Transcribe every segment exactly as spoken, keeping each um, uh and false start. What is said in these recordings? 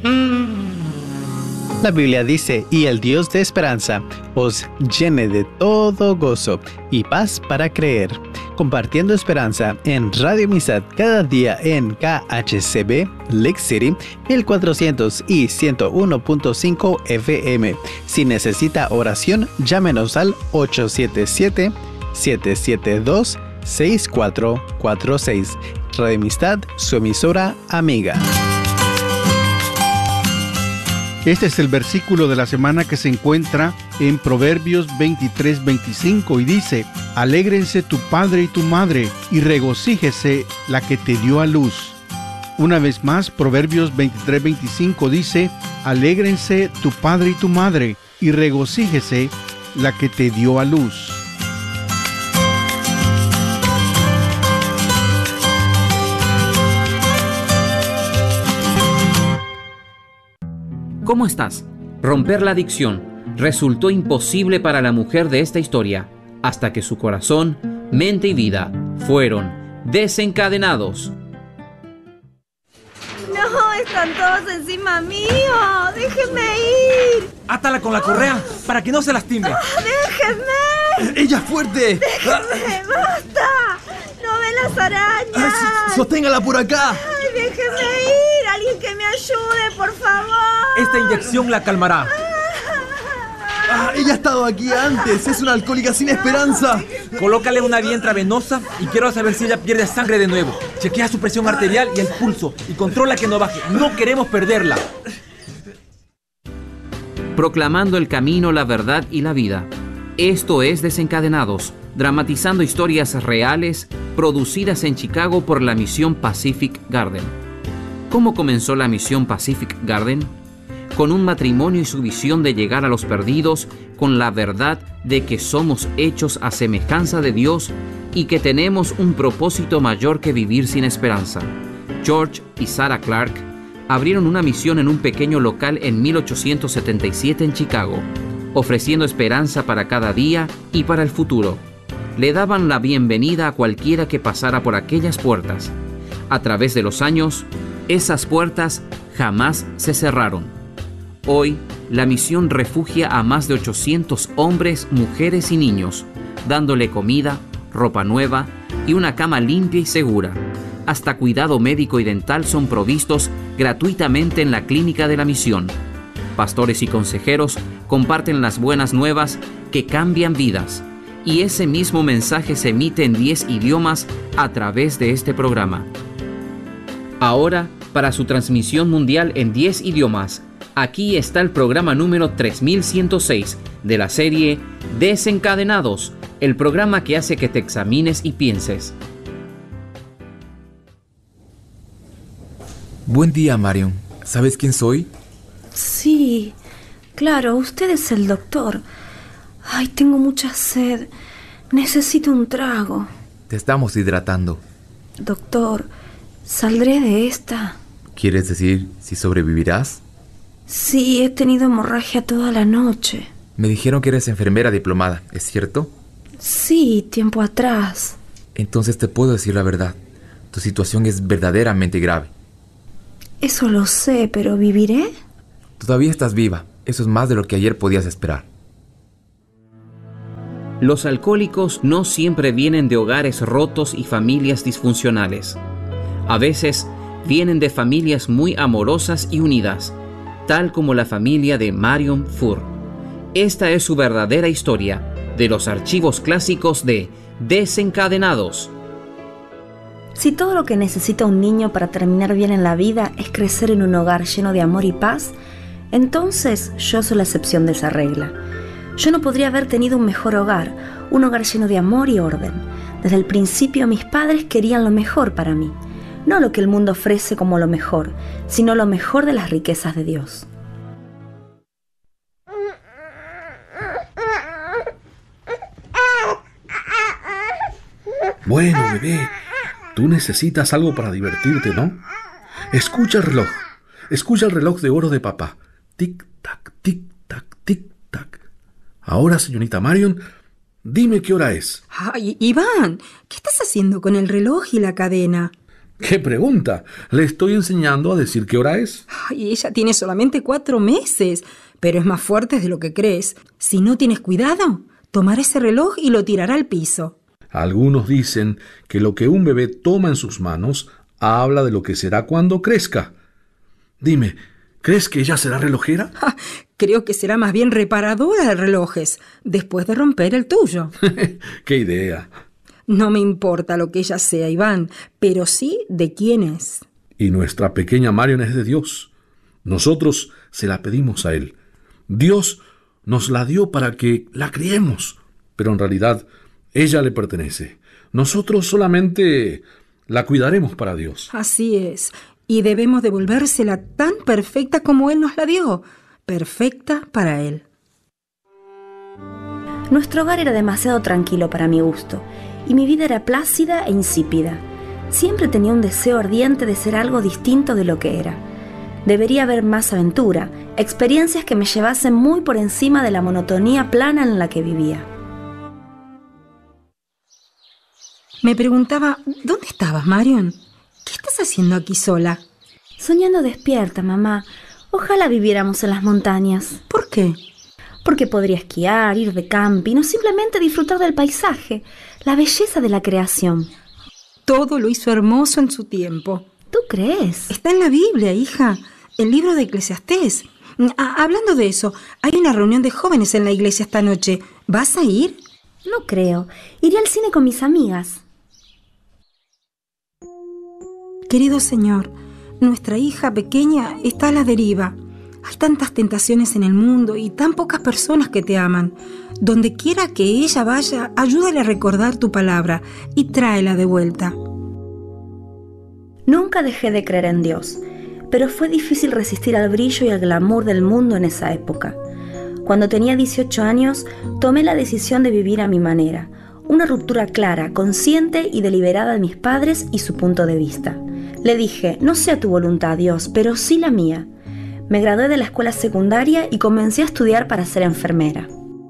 La Biblia dice, y el Dios de esperanza os llene de todo gozo y paz para creer. Compartiendo esperanza en Radio Amistad cada día en K H C B, Lake City, mil cuatrocientos y ciento uno punto cinco F M. Si necesita oración, llámenos al ocho siete siete, siete siete dos, seis cuatro cuatro seis. Radio Amistad, su emisora amiga. Este es el versículo de la semana que se encuentra en Proverbios veintitrés veinticinco y dice: Alégrense tu padre y tu madre, y regocíjese la que te dio a luz. Una vez más, Proverbios veintitrés veinticinco dice: Alégrense tu padre y tu madre, y regocíjese la que te dio a luz. ¿Cómo estás? Romper la adicción resultó imposible para la mujer de esta historia, hasta que su corazón, mente y vida fueron desencadenados. No, están todos encima mío. ¡Déjenme ir! ¡Átala con la correa para que no se lastime! ¡Oh, déjenme! ¡Ella es fuerte! ¡Déjenme! ¡Basta! ¡No ven las arañas! Ay, ¡sosténgala por acá! ¡Ay, déjenme ir! ¡Alguien que me ayude, por favor! Esta inyección la calmará. Ah, ella ha estado aquí antes. Es una alcohólica sin esperanza. Colócale una vía intravenosa y quiero saber si ella pierde sangre de nuevo. Chequea su presión arterial y el pulso y controla que no baje. No queremos perderla. Proclamando el camino, la verdad y la vida. Esto es Desencadenados, dramatizando historias reales producidas en Chicago por la misión Pacific Garden. ¿Cómo comenzó la misión Pacific Garden? Con un matrimonio y su visión de llegar a los perdidos, con la verdad de que somos hechos a semejanza de Dios y que tenemos un propósito mayor que vivir sin esperanza. George y Sarah Clark abrieron una misión en un pequeño local en mil ochocientos setenta y siete en Chicago, ofreciendo esperanza para cada día y para el futuro. Le daban la bienvenida a cualquiera que pasara por aquellas puertas. A través de los años, esas puertas jamás se cerraron. Hoy, la misión refugia a más de ochocientos hombres, mujeres y niños, dándole comida, ropa nueva y una cama limpia y segura. Hasta cuidado médico y dental son provistos gratuitamente en la clínica de la misión. Pastores y consejeros comparten las buenas nuevas que cambian vidas. Y ese mismo mensaje se emite en diez idiomas a través de este programa. Ahora, para su transmisión mundial en diez idiomas, aquí está el programa número tres mil ciento seis de la serie Desencadenados, el programa que hace que te examines y pienses. Buen día, Marion. ¿Sabes quién soy? Sí, claro, usted es el doctor. Ay, tengo mucha sed. Necesito un trago. Te estamos hidratando. Doctor, ¿saldré de esta? ¿Quieres decir si sobrevivirás? Sí, he tenido hemorragia toda la noche. Me dijeron que eres enfermera diplomada, ¿es cierto? Sí, tiempo atrás. Entonces te puedo decir la verdad. Tu situación es verdaderamente grave. Eso lo sé, pero ¿viviré? Todavía estás viva. Eso es más de lo que ayer podías esperar. Los alcohólicos no siempre vienen de hogares rotos y familias disfuncionales. A veces vienen de familias muy amorosas y unidas, tal como la familia de Marion Furr. Esta es su verdadera historia de los archivos clásicos de Desencadenados. Si todo lo que necesita un niño para terminar bien en la vida es crecer en un hogar lleno de amor y paz, entonces yo soy la excepción de esa regla. Yo no podría haber tenido un mejor hogar, un hogar lleno de amor y orden. Desde el principio mis padres querían lo mejor para mí. No lo que el mundo ofrece como lo mejor, sino lo mejor de las riquezas de Dios. Bueno, bebé, tú necesitas algo para divertirte, ¿no? Escucha el reloj. Escucha el reloj de oro de papá. Tic-tac, tic-tac, tic-tac. Ahora, señorita Marion, dime qué hora es. Ay, Iván, ¿qué estás haciendo con el reloj y la cadena? ¿Qué pregunta? Le estoy enseñando a decir qué hora es. Ay, ella tiene solamente cuatro meses, pero es más fuerte de lo que crees. Si no tienes cuidado, tomará ese reloj y lo tirará al piso. Algunos dicen que lo que un bebé toma en sus manos habla de lo que será cuando crezca. Dime, ¿crees que ella será relojera? Ja, creo que será más bien reparadora de relojes, después de romper el tuyo. ¡Qué idea! No me importa lo que ella sea, Iván, pero sí de quién es. Y nuestra pequeña Marion es de Dios. Nosotros se la pedimos a Él. Dios nos la dio para que la criemos, pero en realidad ella le pertenece. Nosotros solamente la cuidaremos para Dios. Así es, y debemos devolvérsela tan perfecta como Él nos la dio, perfecta para Él. Nuestro hogar era demasiado tranquilo para mi gusto, y mi vida era plácida e insípida. Siempre tenía un deseo ardiente de ser algo distinto de lo que era. Debería haber más aventura, experiencias que me llevasen muy por encima de la monotonía plana en la que vivía. Me preguntaba, ¿dónde estabas, Marion? ¿Qué estás haciendo aquí sola? Soñando despierta, mamá. Ojalá viviéramos en las montañas. ¿Por qué? Porque podría esquiar, ir de camping o simplemente disfrutar del paisaje, la belleza de la creación. Todo lo hizo hermoso en su tiempo. ¿Tú crees? Está en la Biblia, hija, el libro de Eclesiastés. Ah, hablando de eso, hay una reunión de jóvenes en la iglesia esta noche. ¿Vas a ir? No creo. Iré al cine con mis amigas. Querido Señor, nuestra hija pequeña está a la deriva. Hay tantas tentaciones en el mundo y tan pocas personas que te aman. Donde quiera que ella vaya, ayúdale a recordar tu palabra y tráela de vuelta. Nunca dejé de creer en Dios, pero fue difícil resistir al brillo y al glamour del mundo en esa época. Cuando tenía dieciocho años, tomé la decisión de vivir a mi manera, una ruptura clara, consciente y deliberada de mis padres y su punto de vista. Le dije, no sea tu voluntad, Dios, pero sí la mía. Me gradué de la escuela secundaria y comencé a estudiar para ser enfermera.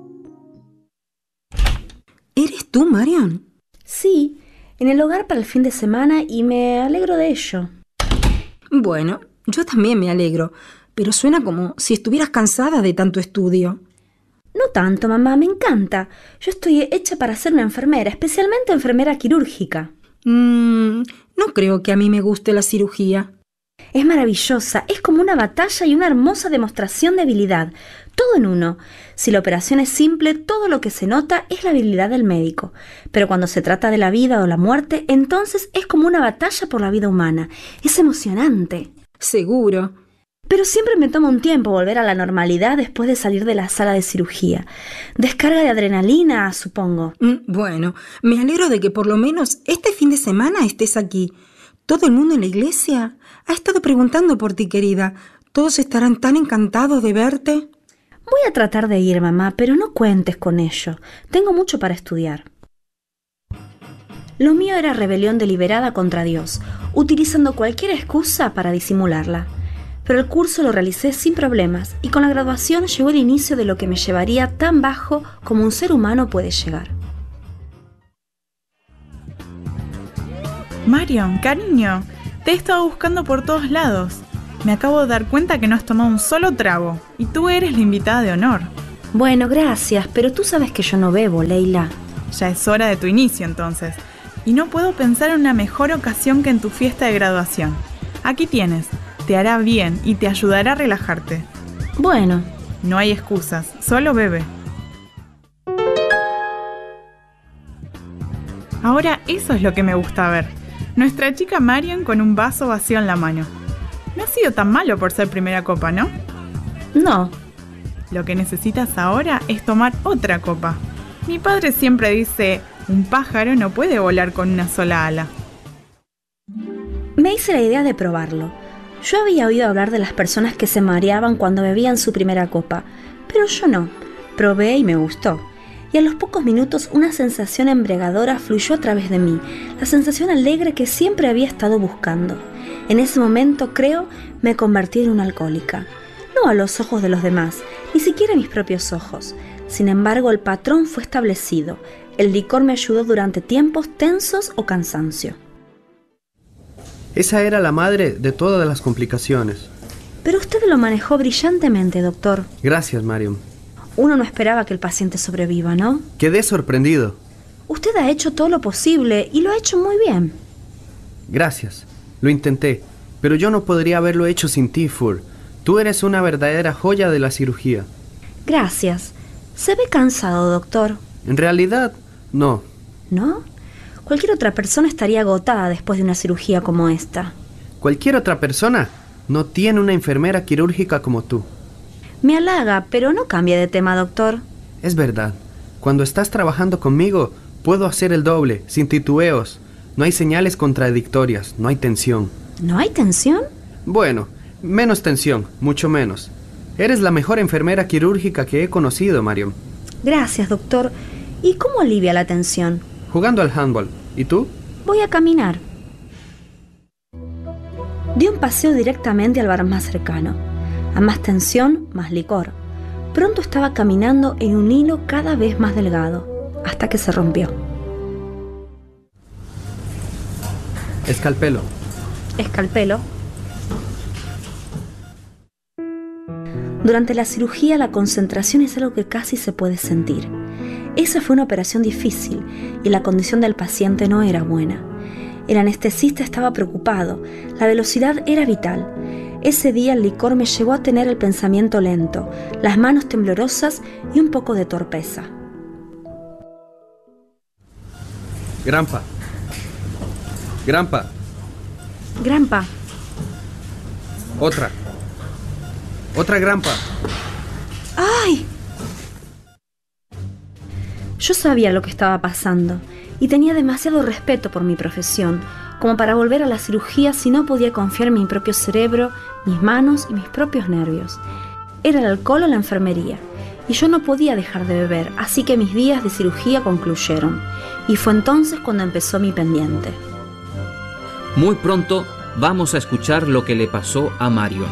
¿Eres tú, Marion? Sí, en el hogar para el fin de semana y me alegro de ello. Bueno, yo también me alegro, pero suena como si estuvieras cansada de tanto estudio. No tanto, mamá, me encanta. Yo estoy hecha para ser una enfermera, especialmente enfermera quirúrgica. Mm, no creo que a mí me guste la cirugía. Es maravillosa, es como una batalla y una hermosa demostración de habilidad, todo en uno. Si la operación es simple, todo lo que se nota es la habilidad del médico. Pero cuando se trata de la vida o la muerte, entonces es como una batalla por la vida humana. Es emocionante. Seguro. Pero siempre me toma un tiempo volver a la normalidad después de salir de la sala de cirugía. Descarga de adrenalina, supongo. Mm, bueno, me alegro de que por lo menos este fin de semana estés aquí. Todo el mundo en la iglesia ha estado preguntando por ti, querida. Todos estarán tan encantados de verte. Voy a tratar de ir, mamá, pero no cuentes con ello. Tengo mucho para estudiar. Lo mío era rebelión deliberada contra Dios, utilizando cualquier excusa para disimularla. Pero el curso lo realicé sin problemas y con la graduación llegó el inicio de lo que me llevaría tan bajo como un ser humano puede llegar. Marion, cariño, te he estado buscando por todos lados. Me acabo de dar cuenta que no has tomado un solo trago y tú eres la invitada de honor. Bueno, gracias, pero tú sabes que yo no bebo, Leila. Ya es hora de tu inicio entonces. Y no puedo pensar en una mejor ocasión que en tu fiesta de graduación. Aquí tienes, te hará bien y te ayudará a relajarte. Bueno. No hay excusas, solo bebe. Ahora eso es lo que me gusta ver. Nuestra chica Marion con un vaso vacío en la mano. No ha sido tan malo por ser primera copa, ¿no? No. Lo que necesitas ahora es tomar otra copa. Mi padre siempre dice, un pájaro no puede volar con una sola ala. Me hice la idea de probarlo. Yo había oído hablar de las personas que se mareaban cuando bebían su primera copa, pero yo no. Probé y me gustó. Y a los pocos minutos una sensación embriagadora fluyó a través de mí, la sensación alegre que siempre había estado buscando. En ese momento, creo, me convertí en una alcohólica. No a los ojos de los demás, ni siquiera a mis propios ojos. Sin embargo, el patrón fue establecido. El licor me ayudó durante tiempos tensos o cansancio. Esa era la madre de todas las complicaciones. Pero usted lo manejó brillantemente, doctor. Gracias, Marion. Uno no esperaba que el paciente sobreviva, ¿no? Quedé sorprendido. Usted ha hecho todo lo posible y lo ha hecho muy bien. Gracias. Lo intenté, pero yo no podría haberlo hecho sin ti, Fur. Tú eres una verdadera joya de la cirugía. Gracias. Se ve cansado, doctor. En realidad, no. ¿No? Cualquier otra persona estaría agotada después de una cirugía como esta. Cualquier otra persona no tiene una enfermera quirúrgica como tú. Me halaga, pero no cambie de tema, doctor. Es verdad. Cuando estás trabajando conmigo, puedo hacer el doble, sin titubeos. No hay señales contradictorias, no hay tensión. ¿No hay tensión? Bueno, menos tensión, mucho menos. Eres la mejor enfermera quirúrgica que he conocido, Marion. Gracias, doctor. ¿Y cómo alivia la tensión? Jugando al handball. ¿Y tú? Voy a caminar. Di un paseo directamente al bar más cercano. A más tensión, más licor. Pronto estaba caminando en un hilo cada vez más delgado, hasta que se rompió. Escalpelo. Escalpelo. Durante la cirugía la concentración es algo que casi se puede sentir. Esa fue una operación difícil y la condición del paciente no era buena. El anestesista estaba preocupado, la velocidad era vital. Ese día el licor me llevó a tener el pensamiento lento, las manos temblorosas y un poco de torpeza. Grampa. Grampa. Grampa. Otra. Otra grampa. ¡Ay! Yo sabía lo que estaba pasando y tenía demasiado respeto por mi profesión como para volver a la cirugía si no podía confiar en mi propio cerebro, mis manos y mis propios nervios. Era el alcohol o la enfermería y yo no podía dejar de beber, así que mis días de cirugía concluyeron y fue entonces cuando empezó mi pendiente. Muy pronto vamos a escuchar lo que le pasó a Marion.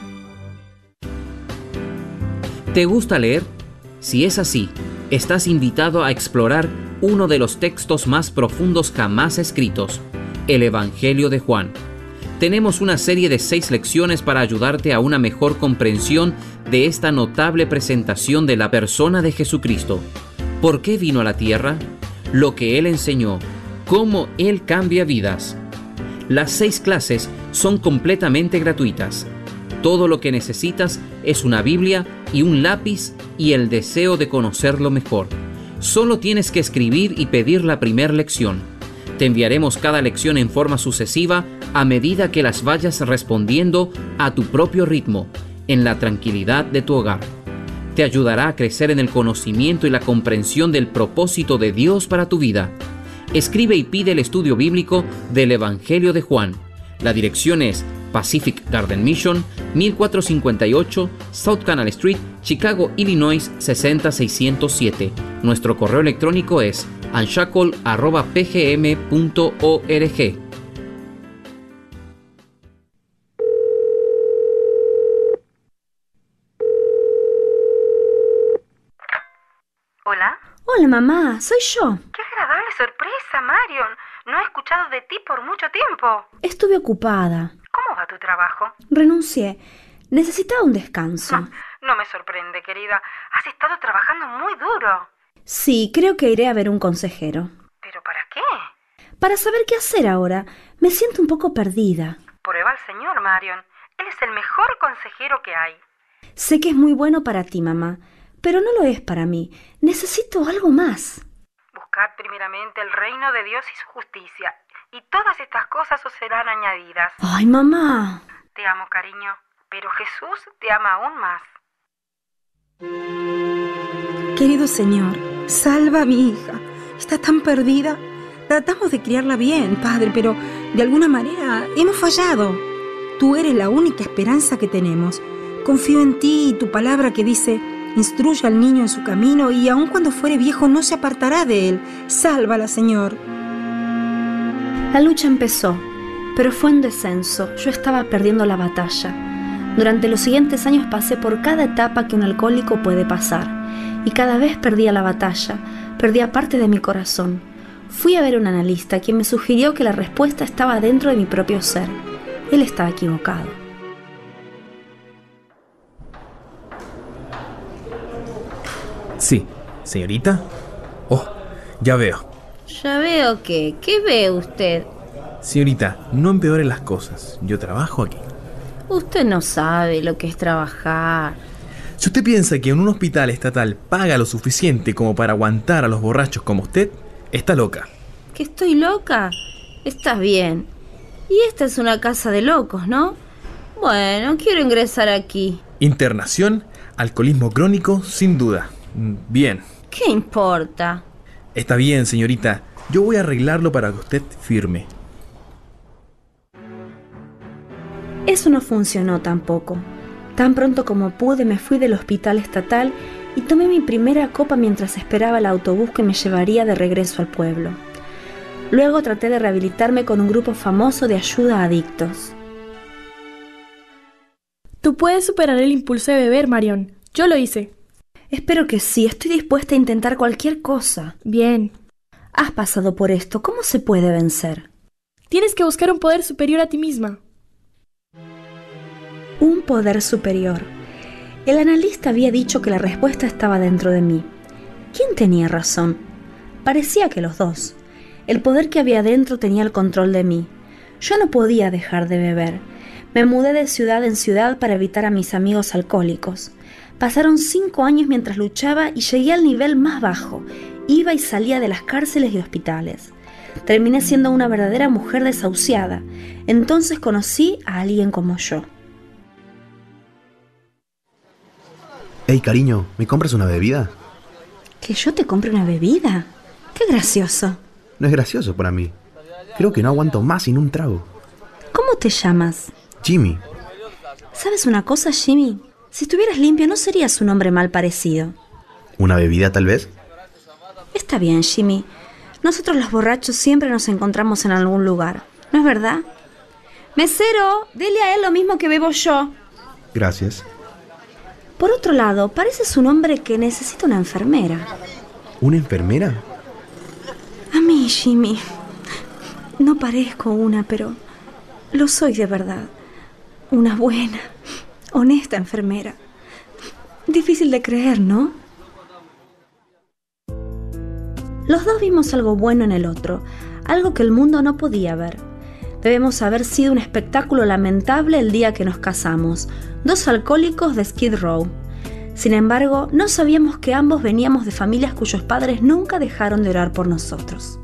¿Te gusta leer? Si es así, estás invitado a explorar uno de los textos más profundos jamás escritos, el Evangelio de Juan. Tenemos una serie de seis lecciones para ayudarte a una mejor comprensión de esta notable presentación de la persona de Jesucristo. ¿Por qué vino a la tierra? Lo que Él enseñó, cómo Él cambia vidas. Las seis clases son completamente gratuitas. Todo lo que necesitas es una Biblia y un lápiz y el deseo de conocerlo mejor. Solo tienes que escribir y pedir la primera lección. Te enviaremos cada lección en forma sucesiva a medida que las vayas respondiendo a tu propio ritmo, en la tranquilidad de tu hogar. Te ayudará a crecer en el conocimiento y la comprensión del propósito de Dios para tu vida. Escribe y pide el estudio bíblico del Evangelio de Juan. La dirección es Pacific Garden Mission, mil cuatrocientos cincuenta y ocho South Canal Street, Chicago, Illinois seis cero seis cero siete. Nuestro correo electrónico es anshackle arroba p g m punto org. ¿Hola? Hola, mamá, soy yo. ¡Qué agradable sorpresa, Marion! No he escuchado de ti por mucho tiempo. Estuve ocupada. ¿Cómo va tu trabajo? Renuncié. Necesitaba un descanso. No, no me sorprende, querida. Has estado trabajando muy duro. Sí, creo que iré a ver un consejero. ¿Pero para qué? Para saber qué hacer ahora. Me siento un poco perdida. Prueba al Señor, Marion. Él es el mejor consejero que hay. Sé que es muy bueno para ti, mamá, pero no lo es para mí. Necesito algo más. Buscad primeramente el reino de Dios y su justicia, y todas estas cosas os serán añadidas. Ay, mamá. Te amo, cariño, pero Jesús te ama aún más. Querido Señor, salva a mi hija. Está tan perdida. Tratamos de criarla bien, Padre, pero de alguna manera hemos fallado. Tú eres la única esperanza que tenemos. Confío en ti y tu palabra que dice: instruye al niño en su camino y aun cuando fuere viejo no se apartará de él. Sálvala, Señor. La lucha empezó, pero fue en descenso. Yo estaba perdiendo la batalla. Durante los siguientes años pasé por cada etapa que un alcohólico puede pasar, y cada vez perdía la batalla, perdía parte de mi corazón. Fui a ver a un analista quien me sugirió que la respuesta estaba dentro de mi propio ser. Él estaba equivocado. Sí, señorita. Oh, ya veo. Ya veo que... ¿Qué ve usted? Señorita, no empeore las cosas. Yo trabajo aquí. Usted no sabe lo que es trabajar. Si usted piensa que en un hospital estatal paga lo suficiente como para aguantar a los borrachos como usted, está loca. ¿Que estoy loca? Estás bien. Y esta es una casa de locos, ¿no? Bueno, quiero ingresar aquí. Internación, alcoholismo crónico, sin duda. Bien. ¿Qué importa? Está bien, señorita. Yo voy a arreglarlo para que usted firme. Eso no funcionó tampoco. Tan pronto como pude me fui del hospital estatal y tomé mi primera copa mientras esperaba el autobús que me llevaría de regreso al pueblo. Luego traté de rehabilitarme con un grupo famoso de ayuda a adictos. Tú puedes superar el impulso de beber, Marion. Yo lo hice. Espero que sí. Estoy dispuesta a intentar cualquier cosa. Bien. Has pasado por esto. ¿Cómo se puede vencer? Tienes que buscar un poder superior a ti misma. Un poder superior. El analista había dicho que la respuesta estaba dentro de mí. ¿Quién tenía razón? Parecía que los dos. El poder que había dentro tenía el control de mí. Yo no podía dejar de beber. Me mudé de ciudad en ciudad para evitar a mis amigos alcohólicos. Pasaron cinco años mientras luchaba y llegué al nivel más bajo. Iba y salía de las cárceles y hospitales. Terminé siendo una verdadera mujer desahuciada. Entonces conocí a alguien como yo. Hey, cariño, ¿me compras una bebida? ¿Que yo te compre una bebida? ¡Qué gracioso! No es gracioso para mí. Creo que no aguanto más sin un trago. ¿Cómo te llamas? Jimmy. ¿Sabes una cosa, Jimmy? Si estuvieras limpio no serías un hombre mal parecido. ¿Una bebida tal vez? Está bien, Jimmy. Nosotros los borrachos siempre nos encontramos en algún lugar, ¿no es verdad? Mesero, dele a él lo mismo que bebo yo. Gracias. Por otro lado, pareces un hombre que necesita una enfermera. ¿Una enfermera? A mí, Jimmy. No parezco una, pero lo soy de verdad. Una buena, honesta enfermera. Difícil de creer, ¿no? Los dos vimos algo bueno en el otro, algo que el mundo no podía ver. Debemos haber sido un espectáculo lamentable el día que nos casamos, dos alcohólicos de Skid Row. Sin embargo, no sabíamos que ambos veníamos de familias cuyos padres nunca dejaron de orar por nosotros.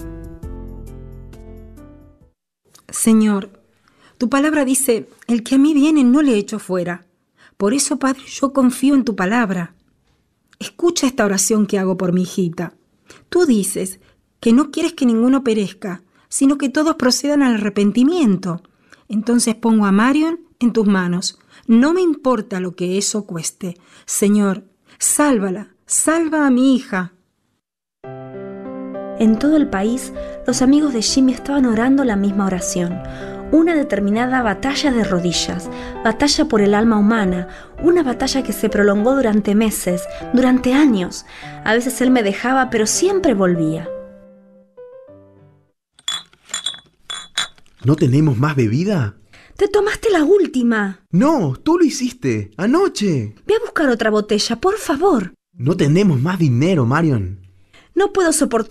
Señor, tu palabra dice, el que a mí viene no le echo fuera. Por eso, Padre, yo confío en tu palabra. Escucha esta oración que hago por mi hijita. Tú dices que no quieres que ninguno perezca, sino que todos procedan al arrepentimiento. Entonces pongo a Marion en tus manos. No me importa lo que eso cueste. Señor, sálvala, salva a mi hija. En todo el país, los amigos de Jimmy estaban orando la misma oración. Una determinada batalla de rodillas, batalla por el alma humana, una batalla que se prolongó durante meses, durante años. A veces él me dejaba, pero siempre volvía. ¿No tenemos más bebida? ¡Te tomaste la última! No, tú lo hiciste, anoche. Ve a buscar otra botella, por favor. No tenemos más dinero, Marion. No puedo soportar